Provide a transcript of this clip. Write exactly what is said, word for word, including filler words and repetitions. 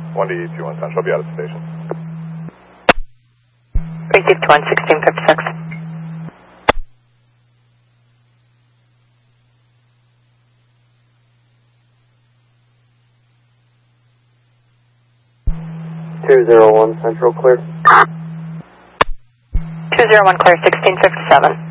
one D two one Central, I'll be out of the station. Received one, sixteen fifty-six. two zero one Central, clear. two zero one clear, sixteen fifty-seven.